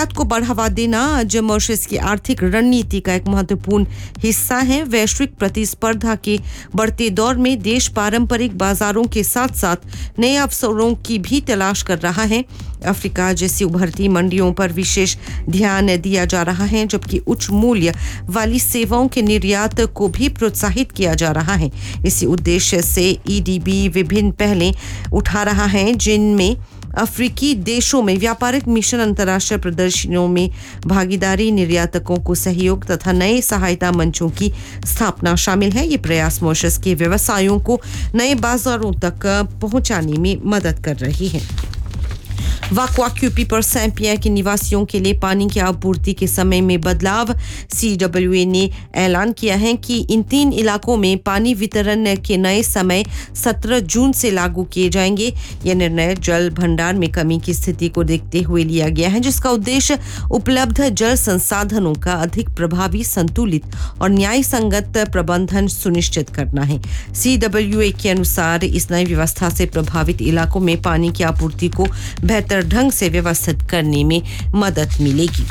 निर्यात को बढ़ावा देना आज मॉरिशस की आर्थिक रणनीति का एक महत्वपूर्ण हिस्सा है। वैश्विक प्रतिस्पर्धा के बढ़ते दौर में देश पारंपरिक बाजारों के साथ साथ नए अवसरों की भी तलाश कर रहा है। अफ्रीका जैसी उभरती मंडियों पर विशेष ध्यान दिया जा रहा है, जबकि उच्च मूल्य वाली सेवाओं के निर्यात को भी प्रोत्साहित किया जा रहा है। इसी उद्देश्य से ईडीबी विभिन्न पहलें उठा रहा है, जिनमें अफ्रीकी देशों में व्यापारिक मिशन, अंतर्राष्ट्रीय प्रदर्शनियों में भागीदारी, निर्यातकों को सहयोग तथा नए सहायता मंचों की स्थापना शामिल है। ये प्रयास मॉरिशस के व्यवसायों को नए बाजारों तक पहुंचाने में मदद कर रही है। वाकवा क्यूपी पर सेंट पियर के निवासियों के लिए पानी की आपूर्ति के समय में बदलाव। CWA ने ऐलान किया है कि इन 3 इलाकों में पानी वितरण के नए समय 17 जून से लागू किए जाएंगे। यह निर्णय जल भंडार में कमी की स्थिति को देखते हुए लिया गया है, जिसका उद्देश्य उपलब्ध जल संसाधनों का अधिक प्रभावी, संतुलित और न्याय संगत प्रबंधन सुनिश्चित करना है। CWA के अनुसार इस नई व्यवस्था से प्रभावित इलाकों में पानी की आपूर्ति को बेहतर ढंग से व्यवस्थित करने में मदद मिलेगी।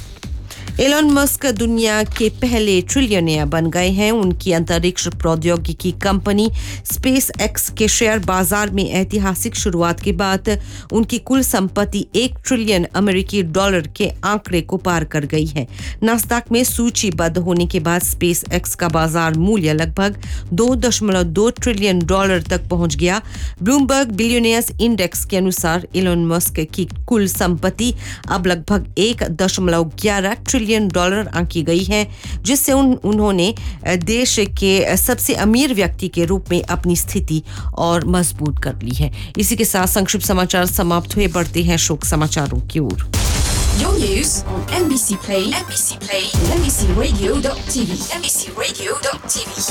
एलन मस्क दुनिया के पहले ट्रिलियनियर बन गए हैं। उनकी अंतरिक्ष प्रौद्योगिकी कंपनी स्पेस एक्स के शेयर बाजार में ऐतिहासिक शुरुआत के बाद उनकी कुल संपत्ति $1 ट्रिलियन अमेरिकी डॉलर के आंकड़े को पार कर गई है। नास्डैक में सूचीबद्ध होने के बाद स्पेस एक्स का बाजार मूल्य लगभग $2.2 ट्रिलियन तक पहुंच गया। ब्लूमबर्ग बिलियनियर्स इंडेक्स के अनुसार एलन मस्क की कुल संपत्ति अब लगभग $1.11 ट्रिलियन आंकी गई है, जिससे उन्होंने देश के सबसे अमीर व्यक्ति के रूप में अपनी स्थिति और मजबूत कर ली है। इसी के साथ संक्षिप्त समाचार समाप्त हुए। बढ़ते हैं शोक समाचारों की ओर। Your news on NBC Play, and NBCRadio.tv, NBCRadio.tv.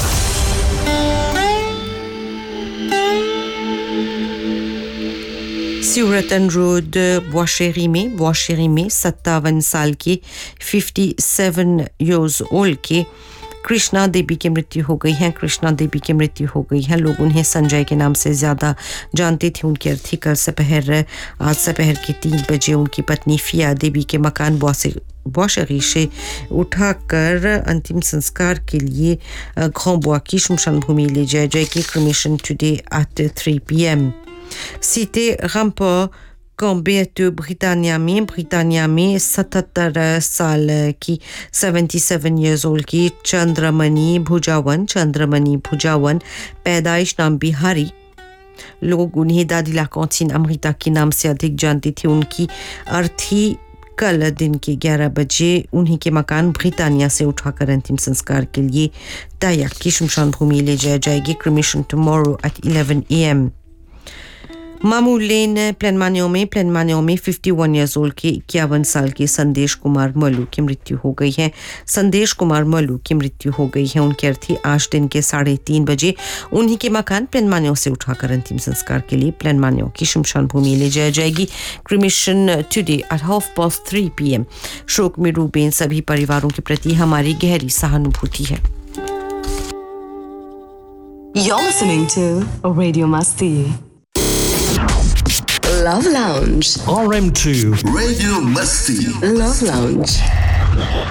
स्यूरतन road बुआशेरी में 57 साल के 57 इयर्स ओल्ड के कृष्णा देवी की मृत्यु हो गई है। लोग उन्हें संजय के नाम से ज़्यादा जानते थे। उनकी अर्थी कल आज दोपहर के 3 बजे उनकी पत्नी फिया देवी के मकान बुआशेरी से उठाकर अंतिम संस्कार के लिए ग्रांड बुआ की शमशान भूमि ले जाया जाएगी। Cremation today at 3 PM। Cité Rampart Camberto Britannia में 77 साल की 77 years old की चंद्रमणि भुजावन पैदाइश नाम बिहारी। लोग उन्हें दादी लाकौंसिन अमृता के नाम से अधिक जानती थी। उनकी अर्थी कल दिन के 11 बजे उन्हीं के मकान ब्रिटानिया से उठाकर अंतिम संस्कार के लिए ताया की शमशान भूमि ले जाया जाएगी। Cremation tomorrow at 11 AM। मामू लेन प्लेनमानियो में 51 years old के 51 साल के संदेश कुमार मल्लू की मृत्यु हो गई है। उनकी अर्थी आज दिन के 3:30 बजे उन्हीं के मकान प्लेनमानियो से उठाकर अंतिम संस्कार के लिए प्लेनमानियो की शमशान भूमि ले जाया जाएगी। Cremation today at 3:30 PM। शोक में डूबे सभी परिवारों के प्रति हमारी गहरी सहानुभूति है। You're listening to Radio Masti. Love Lounge. RM2 Radio Masti. Love Lounge.